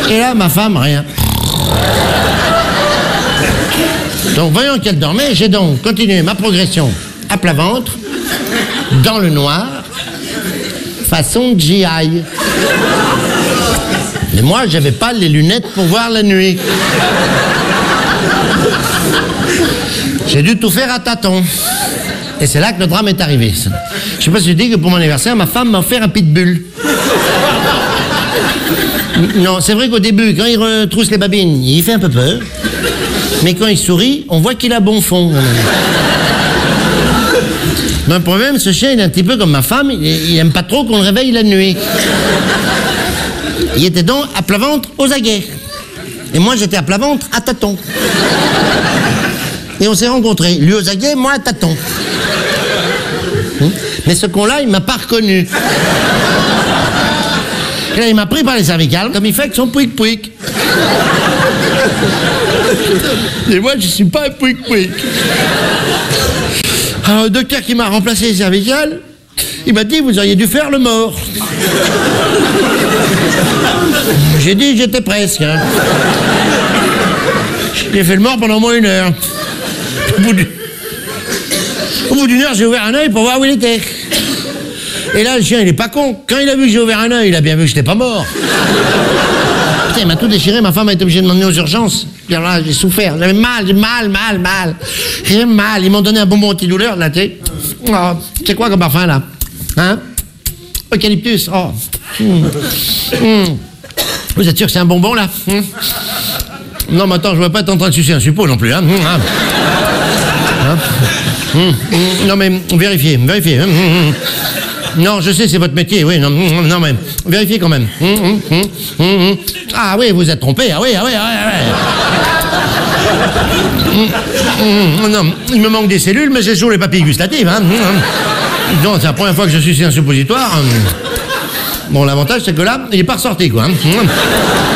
Et là, ma femme, rien. Donc, voyant qu'elle dormait, j'ai donc continué ma progression à plat ventre, dans le noir, façon GI. Mais moi, j'avais pas les lunettes pour voir la nuit. J'ai dû tout faire à tâtons. Et c'est là que le drame est arrivé. Je sais pas si je dis que pour mon anniversaire, ma femme m'a offert un pitbull. Non, c'est vrai qu'au début, quand il retrousse les babines, il fait un peu peur. Mais quand il sourit, on voit qu'il a bon fond. Mais le problème, ce chien, il est un petit peu comme ma femme, il aime pas trop qu'on le réveille la nuit. Il était donc à plat ventre aux aguets. Et moi, j'étais à plat ventre à tâtons. Et on s'est rencontrés. Lui aux aguets, moi à tâtons. Mais ce con-là, il m'a pas reconnu. Et là, il m'a pris par les cervicales, comme il fait avec son pouic-pouic. Et moi, je suis pas un pouic-pouic. Alors, le docteur qui m'a remplacé les cervicales, il m'a dit, vous auriez dû faire le mort. J'ai dit, j'étais presque. Hein. J'ai fait le mort pendant au moins 1 heure. Au bout d'1 heure, j'ai ouvert un œil pour voir où il était. Et là, le chien, il est pas con. Quand il a vu que j'ai ouvert un œil, il a bien vu que j'étais pas mort. Putain, il m'a tout déchiré. Ma femme a été obligée de m'emmener aux urgences. Puis là, j'ai souffert. J'avais mal. J'ai mal. Ils m'ont donné un bonbon antidouleur, là, tu sais. Oh, c'est quoi comme parfum, là? Hein? Eucalyptus. Oh. Vous êtes sûr que c'est un bonbon, là? Non, mais attends, je ne vais pas être en train de sucer un suppôt non plus, hein? Non, mais vérifiez. Non, je sais, c'est votre métier, oui. Non, mais vérifiez quand même. Ah oui, vous êtes trompé. Ah oui. Non, il me manque des cellules, mais j'ai toujours les papilles gustatives. Hein. Non, c'est la première fois que je suce un suppositoire. Bon, l'avantage, c'est que là, il n'est pas ressorti, quoi. Hein.